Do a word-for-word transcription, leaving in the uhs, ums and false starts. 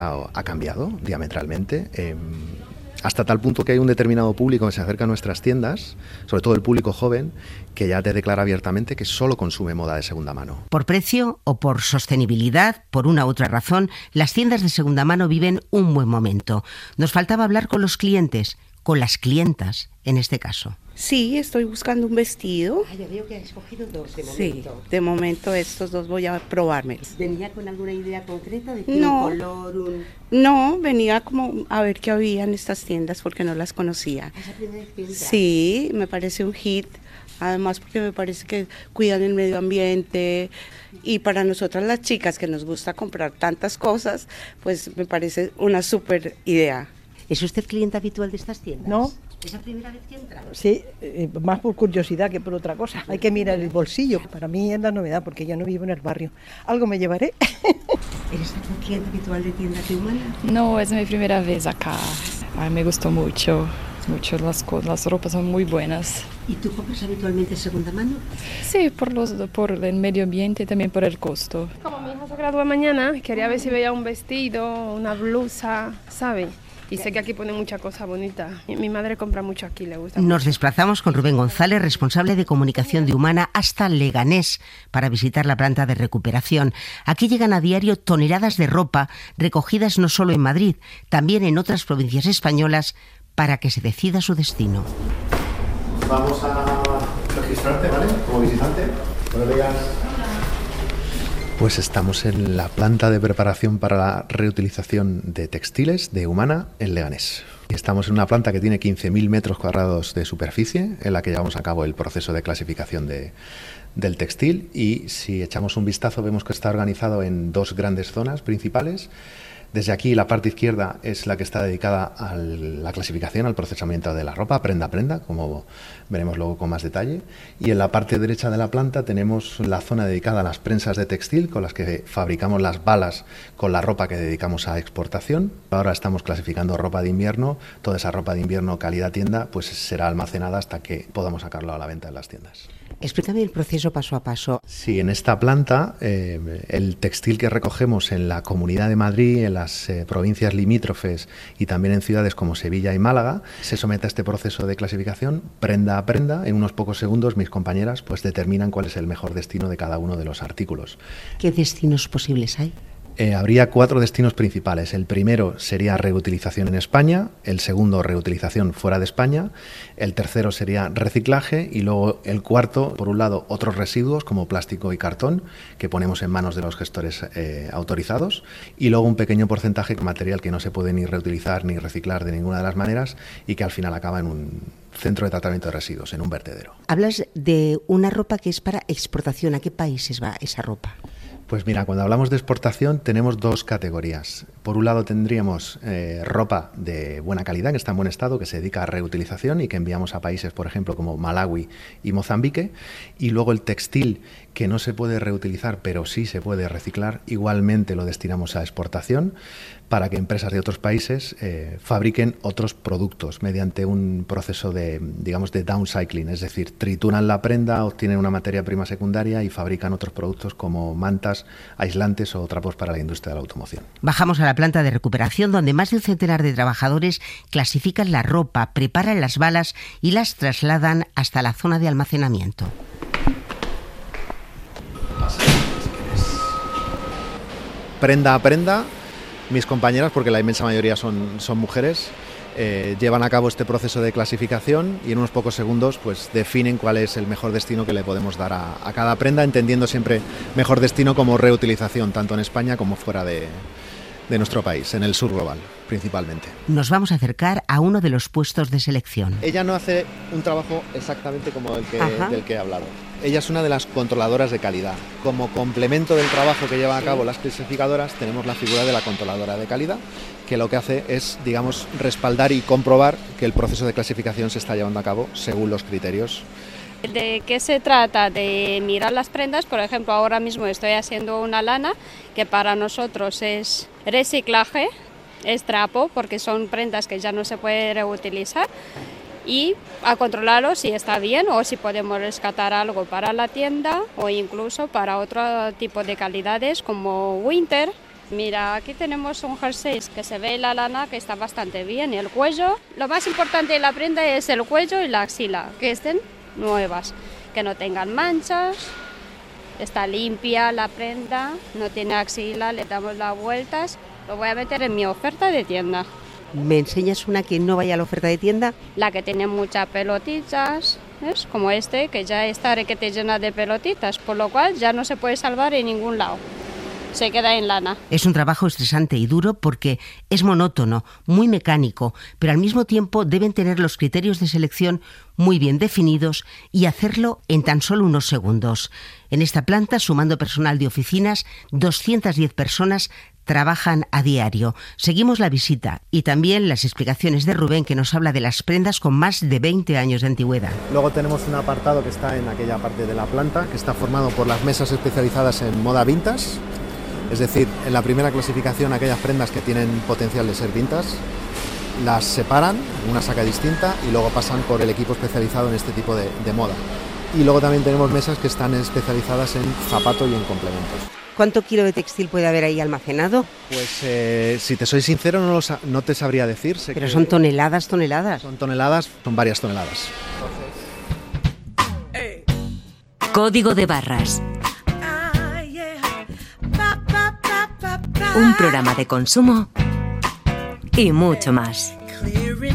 ha, ha cambiado diametralmente. Eh, hasta tal punto que hay un determinado público que se acerca a nuestras tiendas, sobre todo el público joven, que ya te declara abiertamente que solo consume moda de segunda mano. Por precio o por sostenibilidad, por una u otra razón, las tiendas de segunda mano viven un buen momento. Nos faltaba hablar con los clientes, con las clientas en este caso. Sí, estoy buscando un vestido. Ah, ya veo que has escogido dos de momento. Sí, de momento estos dos voy a probármelos. ¿Venía con alguna idea concreta de no, un color? Un... No, venía como a ver qué había en estas tiendas porque no las conocía. ¿Es la primera vez que entras? Sí, me parece un hit. Además porque me parece que cuidan el medio ambiente y para nosotras las chicas que nos gusta comprar tantas cosas, pues me parece una súper idea. ¿Es usted cliente habitual de estas tiendas? No. ¿Es la primera vez que entra? Sí, eh, más por curiosidad que por otra cosa. Hay que mirar el bolsillo. Para mí es la novedad porque yo no vivo en el barrio. Algo me llevaré. ¿Eres tu cliente habitual de tiendas de Humana? No, es mi primera vez acá. Ay, me gustó mucho. Mucho las cosas, las ropas son muy buenas. ¿Y tú compras habitualmente segunda mano? Sí, por los por el medio ambiente y también por el costo. Como mi hija se gradúa mañana, quería ver si veía un vestido, una blusa, ¿sabe? Y sé que aquí ponen mucha cosa bonita. Mi madre compra mucho aquí, le gusta. Nos desplazamos con Rubén González, responsable de comunicación de Humana, hasta Leganés para visitar la planta de recuperación. Aquí llegan a diario toneladas de ropa recogidas no solo en Madrid, también en otras provincias españolas, para que se decida su destino. Vamos a registrarte, ¿vale? Como visitante. Buenos días. Pues estamos en la planta de preparación para la reutilización de textiles de Humana en Leganés. Estamos en una planta que tiene quince mil metros cuadrados de superficie, en la que llevamos a cabo el proceso de clasificación de, del textil, y si echamos un vistazo vemos que está organizado en dos grandes zonas principales. Desde aquí la parte izquierda es la que está dedicada a la clasificación, al procesamiento de la ropa, prenda a prenda, como veremos luego con más detalle. Y en la parte derecha de la planta tenemos la zona dedicada a las prensas de textil, con las que fabricamos las balas con la ropa que dedicamos a exportación. Ahora estamos clasificando ropa de invierno. Toda esa ropa de invierno calidad tienda pues será almacenada hasta que podamos sacarlo a la venta en las tiendas. Explícame el proceso paso a paso. Sí, en esta planta eh, el textil que recogemos en la Comunidad de Madrid, en las eh, provincias limítrofes y también en ciudades como Sevilla y Málaga, se somete a este proceso de clasificación prenda a prenda. En unos pocos segundos mis compañeras pues determinan cuál es el mejor destino de cada uno de los artículos. ¿Qué destinos posibles hay? Eh, habría cuatro destinos principales. El primero sería reutilización en España, el segundo reutilización fuera de España, el tercero sería reciclaje y luego el cuarto, por un lado, otros residuos como plástico y cartón que ponemos en manos de los gestores eh, autorizados, y luego un pequeño porcentaje de material que no se puede ni reutilizar ni reciclar de ninguna de las maneras y que al final acaba en un centro de tratamiento de residuos, en un vertedero. Hablas de una ropa que es para exportación. ¿A qué países va esa ropa? Pues mira, cuando hablamos de exportación tenemos dos categorías. Por un lado tendríamos eh, ropa de buena calidad, que está en buen estado, que se dedica a reutilización y que enviamos a países, por ejemplo, como Malawi y Mozambique. Y luego el textil, que no se puede reutilizar, pero sí se puede reciclar, igualmente lo destinamos a exportación para que empresas de otros países eh, fabriquen otros productos mediante un proceso de, digamos, de downcycling, es decir, trituran la prenda, obtienen una materia prima secundaria y fabrican otros productos como mantas, aislantes o trapos para la industria de la automoción. Bajamos a la planta de recuperación, donde más de un centenar de trabajadores clasifican la ropa, preparan las balas y las trasladan hasta la zona de almacenamiento. Prenda a prenda, mis compañeras, porque la inmensa mayoría son, son mujeres, eh, llevan a cabo este proceso de clasificación y en unos pocos segundos pues definen cuál es el mejor destino que le podemos dar a, a cada prenda, entendiendo siempre mejor destino como reutilización, tanto en España como fuera de, de nuestro país, en el sur global principalmente. Nos vamos a acercar a uno de los puestos de selección. Ella no hace un trabajo exactamente como el que, del que he hablado. Ella es una de las controladoras de calidad. Como complemento del trabajo que llevan a cabo las clasificadoras, tenemos la figura de la controladora de calidad, que lo que hace es, digamos, respaldar y comprobar que el proceso de clasificación se está llevando a cabo según los criterios. ¿De qué se trata? De mirar las prendas. Por ejemplo, ahora mismo estoy haciendo una lana que para nosotros es reciclaje, es trapo, porque son prendas que ya no se puede reutilizar, y a controlarlo si está bien o si podemos rescatar algo para la tienda o incluso para otro tipo de calidades como winter, Mira, aquí tenemos un jersey que se ve la lana que está bastante bien y el cuello. Lo más importante de la prenda es el cuello y la axila, que estén nuevas, que no tengan manchas. Está limpia la prenda, no tiene axila, le damos las vueltas. Lo voy a meter en mi oferta de tienda. ¿Me enseñas una que no vaya a la oferta de tienda? La que tiene muchas pelotitas, ¿ves? Como este, que ya está requete llena de pelotitas, por lo cual ya no se puede salvar en ningún lado. Se queda en lana. Es un trabajo estresante y duro porque es monótono, muy mecánico, pero al mismo tiempo deben tener los criterios de selección muy bien definidos y hacerlo en tan solo unos segundos. En esta planta, sumando personal de oficinas, doscientas diez personas trabajan a diario. Seguimos la visita y también las explicaciones de Rubén, que nos habla de las prendas con más de veinte años de antigüedad. Luego tenemos un apartado que está en aquella parte de la planta, que está formado por las mesas especializadas en moda vintage. Es decir, en la primera clasificación, aquellas prendas que tienen potencial de ser vintage, las separan en una saca distinta y luego pasan por el equipo especializado en este tipo de, de moda. Y luego también tenemos mesas que están especializadas en zapato y en complementos. ¿Cuánto kilo de textil puede haber ahí almacenado? Pues eh, si te soy sincero no, lo sa- no te sabría decir. Sé Pero que son toneladas, toneladas. Son toneladas, son varias toneladas. Código de Barras. Un programa de consumo y mucho más.